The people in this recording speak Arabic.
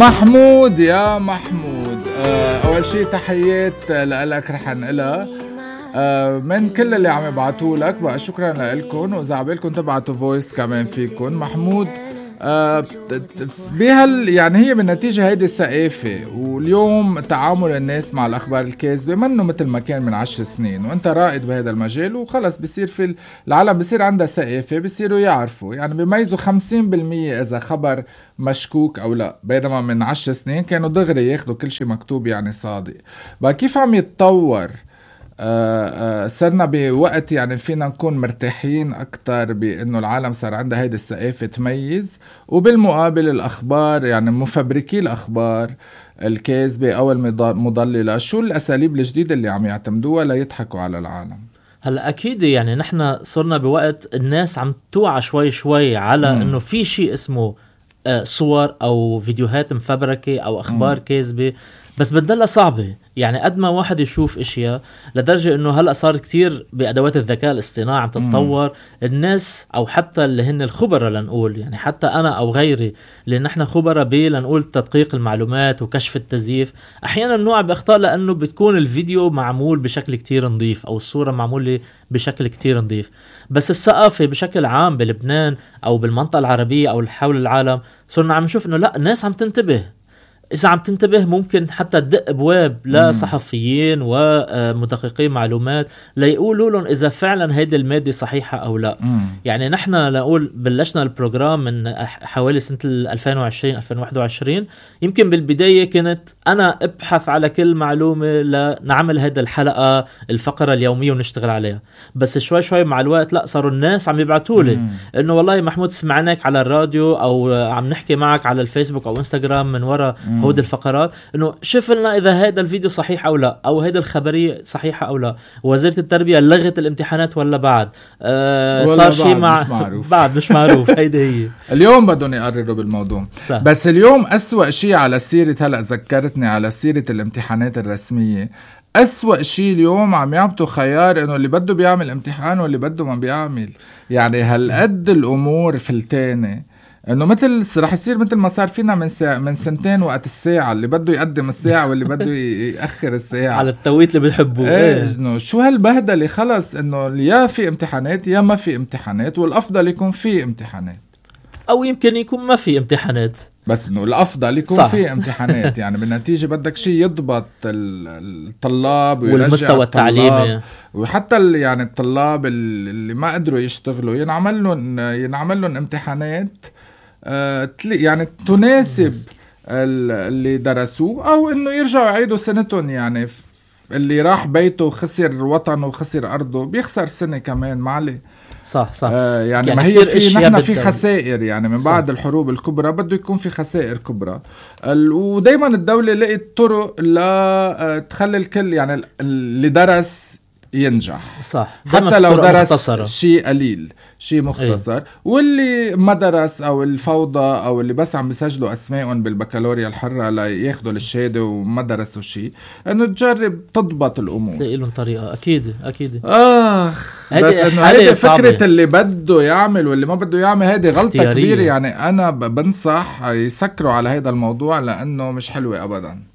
محمود يا محمود، اول شيء تحيات لك رح انقلها من كل اللي عم يبعتوا لك، بقى شكرا لكم، واذا عبالكم تبعتوا فويس كمان فيكم. محمود يعني هي بالنتيجة هيدي الثقافة، واليوم تعامل الناس مع الأخبار الكاذبة منه مثل ما كان من 10 سنين، وانت رائد بهذا المجال، وخلص بصير في العالم بصير عندها ثقافة، بصيروا يعرفوا يعني بيميزوا 50% إذا خبر مشكوك أو لا، بينما من 10 سنين كانوا دغري ياخدوا كل شيء مكتوب يعني صادق. بقى كيف عم يتطور؟ صرنا بوقت يعني فينا نكون مرتاحين أكتر بأنه العالم صار عندها هيدا الثقافة تميز، وبالمقابل الأخبار يعني مفبركي الأخبار الكاذبة أو المضللة، شو الأساليب الجديدة اللي عم يعتمدوها ليضحكوا على العالم؟ هلا أكيد يعني نحن صرنا بوقت الناس عم توعى شوي شوي على أنه في شيء اسمه صور أو فيديوهات مفبركة أو أخبار كاذبة، بس بدلها صعبة. يعني قد ما واحد يشوف اشياء لدرجة انه هلأ صار كتير بأدوات الذكاء الاصطناعي عم تتطور، الناس او حتى اللي هن الخبراء لنقول، يعني حتى انا او غيري اللي نحن خبراء لنقول تدقيق المعلومات وكشف التزييف، احيانا نوع باخطاء لانه بتكون الفيديو معمول بشكل كتير نظيف او الصورة معمولة بشكل كتير نظيف. بس الثقافة بشكل عام بلبنان او بالمنطقة العربية او حول العالم صرنا عم نشوف انه لا، الناس عم تنتبه. إذا عم تنتبه ممكن حتى تدق أبواب لصحفيين ومدققين معلومات ليقولوا لهم إذا فعلا هيدي المادة صحيحة أو لا. يعني نحن نقول بلشنا البروجرام من حوالي سنة 2020-2021، يمكن بالبداية كنت أنا أبحث على كل معلومة لنعمل هيدا الحلقة الفقرة اليومية ونشتغل عليها. بس شوي شوي مع الوقت لا، صاروا الناس عم يبعتولي إنه والله محمود سمعناك على الراديو أو عم نحكي معك على الفيسبوك أو إنستغرام من وراء هود الفقرات، انه شوف لنا اذا هذا الفيديو صحيح او لا، او هيدا الخبرية صحيحة او لا. وزارة التربية لغت الامتحانات ولا بعد؟ صار شيء مع بعد مش معروف. هيدا هي اليوم بدهم يقرروا بالموضوع صح. بس اليوم أسوأ شيء على سيرة، هلأ ذكرتني على سيرة الامتحانات الرسمية، أسوأ شيء اليوم عم يعطوا خيار انه اللي بده بيعمل امتحان واللي بده ما بيعمل. يعني هالقد الامور فلتانة انه مثل رح يصير مثل ما صار فينا من سنتين وقت الساعة، اللي بده يقدم الساعة واللي بده يأخر الساعة على التوقيت اللي بتحبوه. انه شو هالبهدلة، خلص انه يا في امتحانات يا ما في امتحانات، والافضل يكون في امتحانات او يمكن يكون ما في امتحانات، بس انه الافضل يكون صح. في امتحانات يعني بالنتيجة بدك شيء يضبط الطلاب والمستوى التعليمي، وحتى يعني الطلاب اللي ما قدروا يشتغلوا ينعمل لهم امتحانات يعني تناسب اللي درسوه، او انه يرجعوا يعيدوا سنتهم. يعني اللي راح بيته وخسر وطنه وخسر ارضه بيخسر سنة كمان معلي صح يعني ما هي في نحن في خسائر يعني من بعد الحروب الكبرى بده يكون في خسائر كبرى، ودايما الدولة لقت طرق لا تخلي الكل يعني اللي درس ينجح صح، حتى لو درس شيء قليل شيء مختصر واللي ما درس او الفوضى او اللي بس عم بيسجلوا اسمائهم بالبكالوريا الحرة لياخدوا الشهادة وما درسوا شيء، انه تجرب تضبط الامور، تلاقي لهم طريقة. اكيد بس انه هيدي فكرة اللي بده يعمل واللي ما بده يعمل هيدي غلطة كبيرة. يعني انا بنصح يسكروا على هيدا الموضوع لانه مش حلوة ابدا.